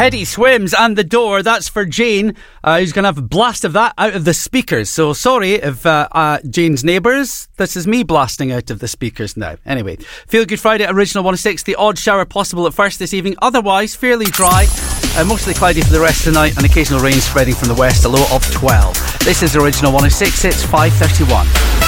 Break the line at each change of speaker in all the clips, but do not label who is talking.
Teddy Swims and The Door. That's for Jane, who's going to have a blast of that out of the speakers. So sorry if Jane's neighbours, this is me blasting out of the speakers now. Anyway, Feel Good Friday, Original 106. The odd shower possible at first this evening. Otherwise, fairly dry. Mostly cloudy for the rest of the night and occasional rain spreading from the west, a low of 12. This is Original 106. It's 5:31.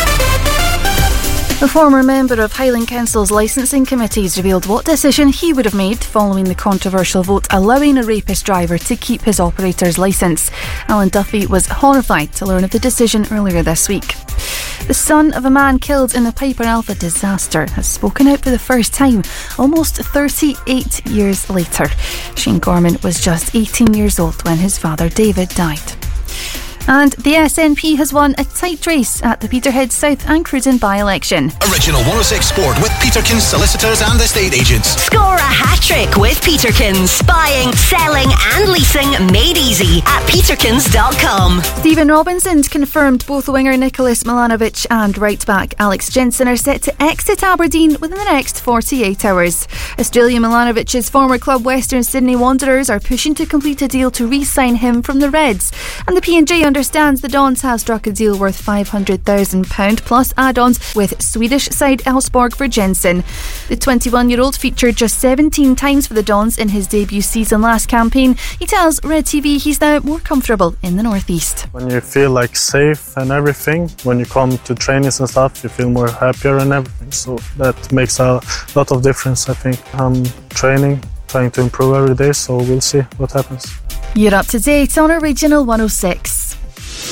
A former member of Highland Council's licensing committees revealed what decision he would have made following the controversial vote allowing a rapist driver to keep his operator's licence. Alan Duffy was horrified to learn of the decision earlier this week. The son of a man killed in the Piper Alpha disaster has spoken out for the first time, almost 38 years later. Shane Gorman was just 18 years old when his father David died. And the SNP has won a tight race at the Peterhead South and Cruden by-election.
Original 106 Sport with Peterkins Solicitors and Estate Agents.
Score a hat-trick with Peterkins. Buying, selling and leasing made easy at peterkins.com.
Stephen Robinson's confirmed both winger Nicholas Milanovic and right-back Alex Jensen are set to exit Aberdeen within the next 48 hours. Australian Milanovic's former club Western Sydney Wanderers are pushing to complete a deal to re-sign him from the Reds. And the P&J understands the Dons have struck a deal worth £500,000 plus add-ons with Swedish side Elfsborg for Jensen. The 21-year-old featured just 17 times for the Dons in his debut season last campaign. He tells Red TV he's now more comfortable in the northeast.
When you feel like safe and everything, when you come to trainings and stuff, you feel more happier and everything. So that makes a lot of difference, I think. I'm training, trying to improve every day, so we'll see what happens.
You're up to date on Original 106.